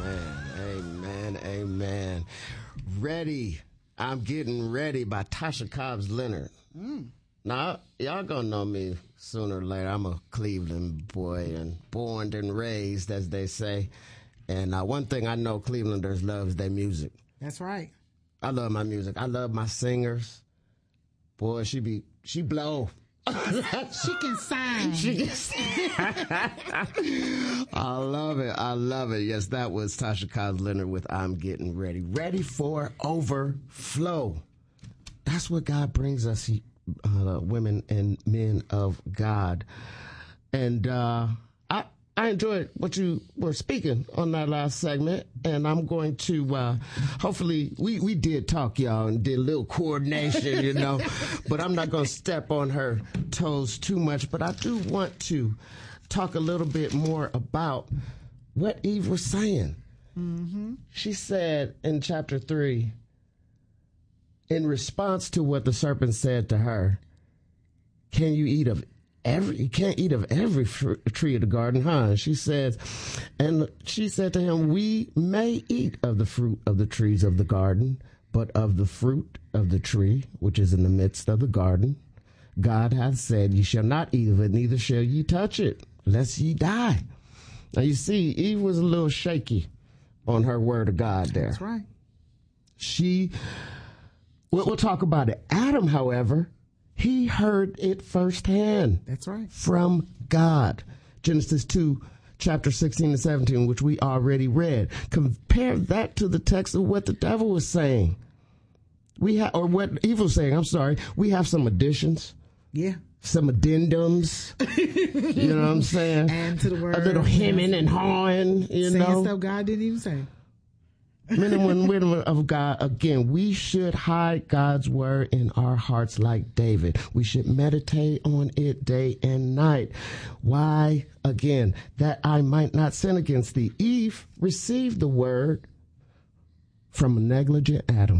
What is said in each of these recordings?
Amen. Amen. Ready. I'm Getting Ready by Tasha Cobbs Leonard. Now, y'all gonna know me sooner or later. I'm a Cleveland boy and born and raised, as they say. And one thing I know Clevelanders love is their music. That's right. I love my music. I love my singers. Boy, she blow. She can sing. I love it. I love it. Yes, that was Tasha Cobbs Leonard with I'm Getting Ready. Ready for overflow. That's what God brings us, women and men of God. And I enjoyed what you were speaking on that last segment, and I'm going to, hopefully, we did talk, y'all, and did a little coordination, but I'm not going to step on her toes too much, but I do want to talk a little bit more about what Eve was saying. Mm-hmm. She said in chapter 3, in response to what the serpent said to her, you can't eat of every tree of the garden, huh? And she said to him, we may eat of the fruit of the trees of the garden, but of the fruit of the tree, which is in the midst of the garden, God hath said, ye shall not eat of it, neither shall ye touch it, lest ye die. Now you see, Eve was a little shaky on her word of God there. That's right. We'll talk about it. Adam, however, he heard it firsthand. That's right. From God. Genesis 2, chapter 16 and 17, which we already read. Compare that to the text of what the devil was saying. Or what Eve was saying, I'm sorry. We have some additions. Yeah. Some addendums. You know what I'm saying? And to the word. A little hemming and hawing, saying stuff God didn't even say. Men and women of God, again, we should hide God's word in our hearts like David. We should meditate on it day and night. Why? Again, that I might not sin against thee. Eve received the word from a negligent Adam.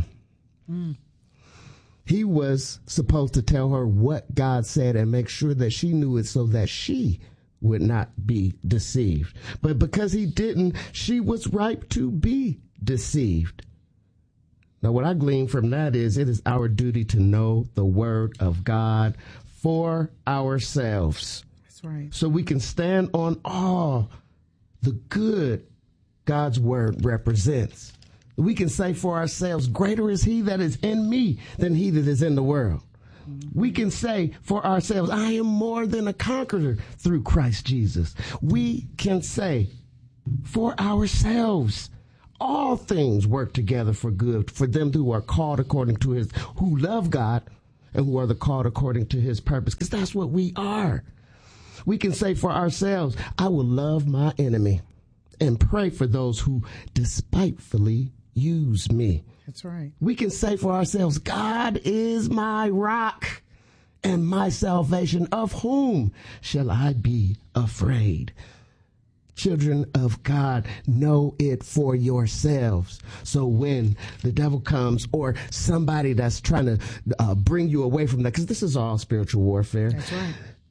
He was supposed to tell her what God said and make sure that she knew it so that she would not be deceived. But because he didn't, she was ripe to be deceived. Now, what I glean from that is it is our duty to know the word of God for ourselves. That's right. So we can stand on all the good God's word represents. We can say for ourselves, greater is he that is in me than he that is in the world. We can say for ourselves, I am more than a conqueror through Christ Jesus. We can say for ourselves, all things work together for good for them who are called according to who love God and who are called according to his purpose, because that's what we are. We can say for ourselves, I will love my enemy and pray for those who despitefully use me. That's right. We can say for ourselves, God is my rock and my salvation. Of whom shall I be afraid? Children of God, know it for yourselves. So when the devil comes or somebody that's trying to bring you away from that, because this is all spiritual warfare. That's right.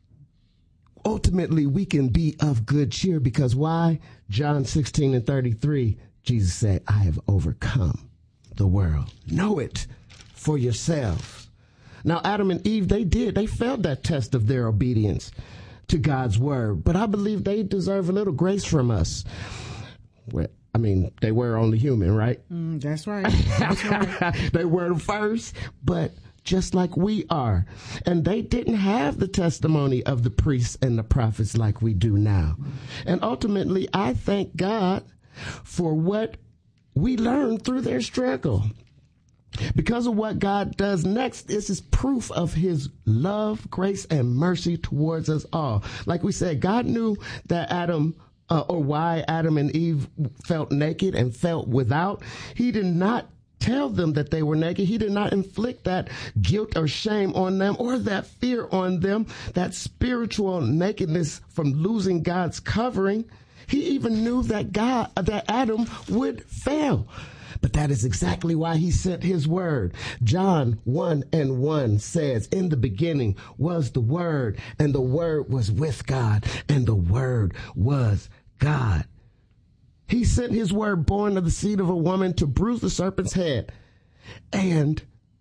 Ultimately, we can be of good cheer because why? John 16 and 33, Jesus said, I have overcome the world. Know it for yourselves. Now, Adam and Eve, they failed that test of their obedience to God's word, but I believe they deserve a little grace from us. Well, I mean, they were only human, right? That's right. That's right. They were the first, but just like we are. And they didn't have the testimony of the priests and the prophets like we do now. And ultimately, I thank God for what we learned through their struggle. Because of what God does next, this is proof of his love, grace, and mercy towards us all. Like we said, God knew that why Adam and Eve felt naked and felt without. He did not tell them that they were naked. He did not inflict that guilt or shame on them or that fear on them, that spiritual nakedness from losing God's covering. He even knew that Adam would fail. But that is exactly why he sent his word. John 1:1 says, in the beginning was the word, and the word was with God, and the word was God. He sent his word born of the seed of a woman to bruise the serpent's head and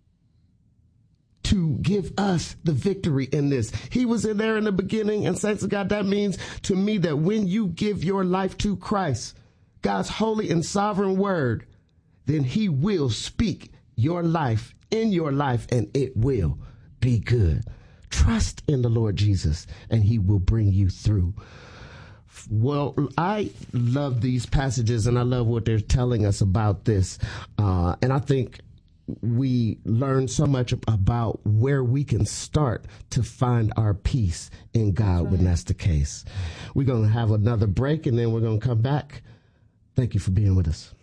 to give us the victory in this. He was in there in the beginning, and saints of God, that means to me that when you give your life to Christ, God's holy and sovereign word, then he will speak your life in your life, and it will be good. Trust in the Lord Jesus, and he will bring you through. Well, I love these passages, and I love what they're telling us about this. And I think we learn so much about where we can start to find our peace in God when that's the case. We're going to have another break, and then we're going to come back. Thank you for being with us.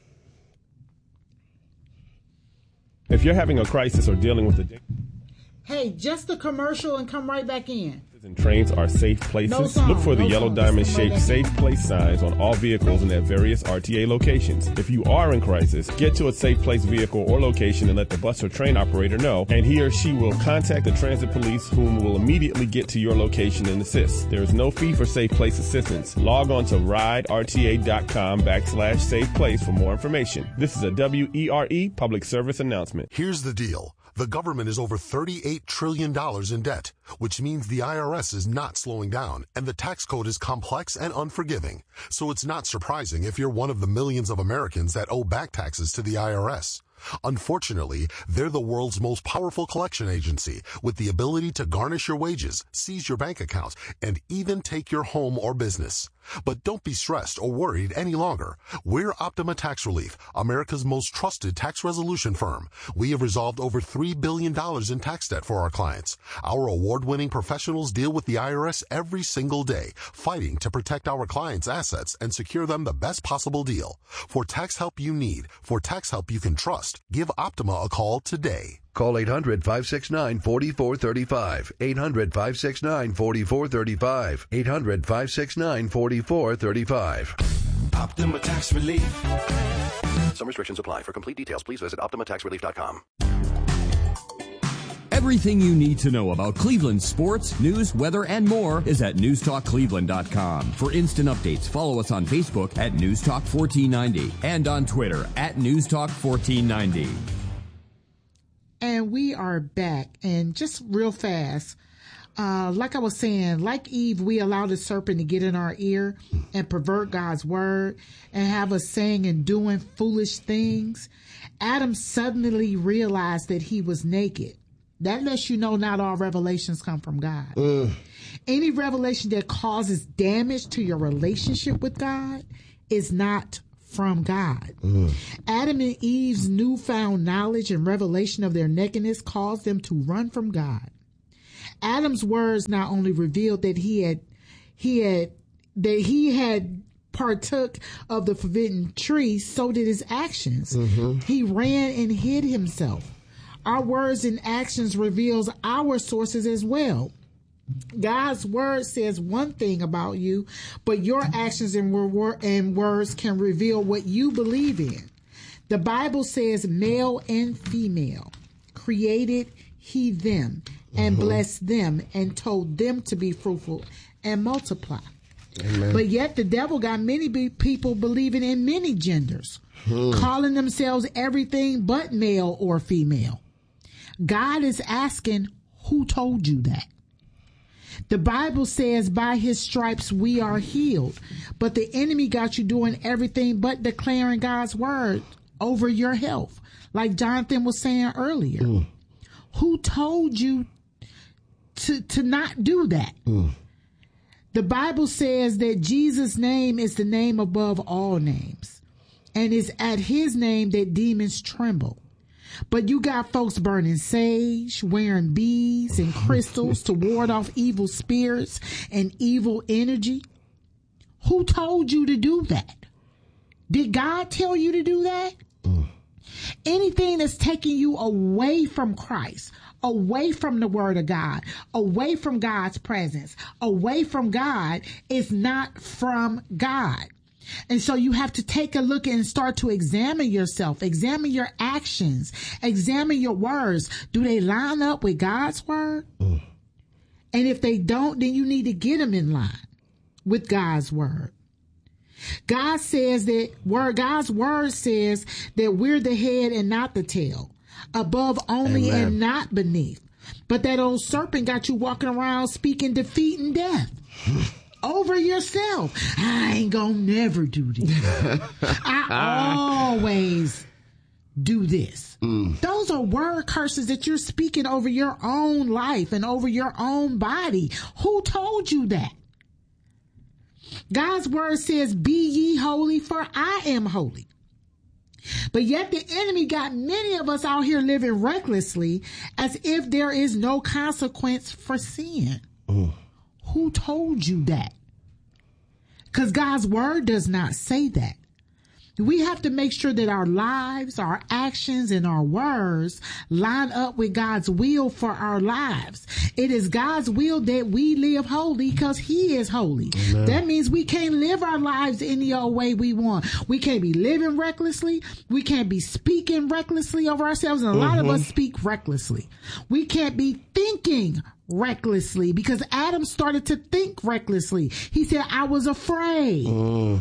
If you're having a crisis or dealing with addiction, Hey, just a commercial and come right back in. and trains are safe places. No song, Look for the no yellow song. diamond-shaped safe place signs on all vehicles and at various RTA locations. If you are in crisis, get to a safe place vehicle or location and let the bus or train operator know, and he or she will contact the transit police, whom will immediately get to your location and assist. There is no fee for safe place assistance. Log on to riderta.com/safe place for more information. This is a WERE public service announcement. Here's the deal. The government is over $38 trillion in debt, which means the IRS is not slowing down, and the tax code is complex and unforgiving. So it's not surprising if you're one of the millions of Americans that owe back taxes to the IRS. Unfortunately, they're the world's most powerful collection agency, with the ability to garnish your wages, seize your bank account, and even take your home or business. But don't be stressed or worried any longer. We're Optima Tax Relief, America's most trusted tax resolution firm. We have resolved over $3 billion in tax debt for our clients. Our award-winning professionals deal with the IRS every single day, fighting to protect our clients' assets and secure them the best possible deal. For tax help you need, for tax help you can trust, give Optima a call today. Call 800-569-4435. 800-569-4435. 800-569-4435. Optima Tax Relief. Some restrictions apply. For complete details, please visit OptimaTaxRelief.com. Everything you need to know about Cleveland sports, news, weather, and more is at newstalkcleveland.com. For instant updates, follow us on Facebook at Newstalk1490 and on Twitter at Newstalk1490. And we are back. And just real fast, like I was saying, like Eve, we allow the serpent to get in our ear and pervert God's word and have us saying and doing foolish things. Adam suddenly realized that he was naked. That lets you know not all revelations come from God. Any revelation that causes damage to your relationship with God is not from God. Adam and Eve's newfound knowledge and revelation of their nakedness caused them to run from God. Adam's words not only revealed that he had partook of the forbidden tree, so did his actions. He ran and hid himself. Our words and actions reveals our sources as well. God's word says one thing about you, but your actions and words can reveal what you believe in. The Bible says male and female created he them and blessed them and told them to be fruitful and multiply. Amen. But yet the devil got many people believing in many genders, calling themselves everything but male or female. God is asking, who told you that? The Bible says by his stripes we are healed, but the enemy got you doing everything but declaring God's word over your health, like Jonathan was saying earlier. Who told you to not do that? The Bible says that Jesus' name is the name above all names, and it's at his name that demons tremble. But you got folks burning sage, wearing beads and crystals to ward off evil spirits and evil energy. Who told you to do that? Did God tell you to do that? Anything that's taking you away from Christ, away from the word of God, away from God's presence, away from God is not from God. And so you have to take a look and start to examine yourself, examine your actions, examine your words. Do they line up with God's word? And if they don't, then you need to get them in line with God's word. God's word says that we're the head and not the tail, above only Amen. and not beneath. But that old serpent got you walking around speaking defeat and death over yourself. I ain't gonna never do this. I always do this. Those are word curses that you're speaking over your own life and over your own body. Who told you that? God's word says, be ye holy, for I am holy. But yet the enemy got many of us out here living recklessly as if there is no consequence for sin. Who told you that? Because God's word does not say that. We have to make sure that our lives, our actions, and our words line up with God's will for our lives. It is God's will that we live holy because He is holy. Amen. That means we can't live our lives any old way we want. We can't be living recklessly. We can't be speaking recklessly over ourselves. And a lot of us speak recklessly. We can't be thinking recklessly because Adam started to think recklessly. He said, I was afraid.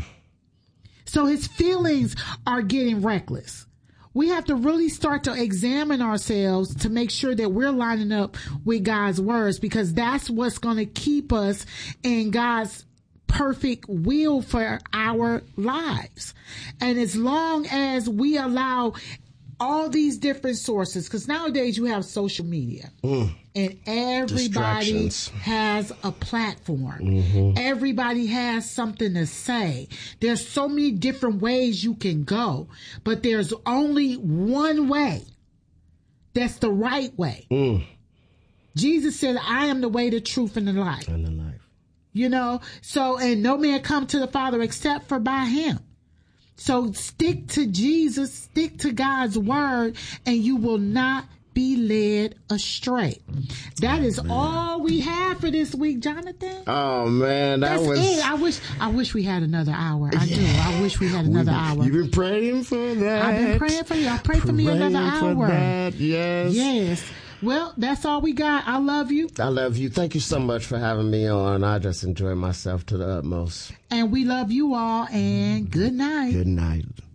So his feelings are getting reckless. We have to really start to examine ourselves to make sure that we're lining up with God's words, because that's what's going to keep us in God's perfect will for our lives. And as long as we allow all these different sources, because nowadays you have social media and everybody has a platform. Everybody has something to say. There's so many different ways you can go, but there's only one way that's the right way. Jesus said, I am the way, the truth, and the life. You know, so, and no man come to the Father except for by Him. So stick to Jesus, stick to God's word, and you will not be led astray. That is all we have for this week, Jonathan. Oh man, That's it. I wish we had another hour. I do. I wish we had another hour. You've been praying for that. I've been praying for you. I pray for me another hour. For that. Yes. Yes. Well, that's all we got. I love you. I love you. Thank you so much for having me on. I just enjoy myself to the utmost. And we love you all, and good night. Good night.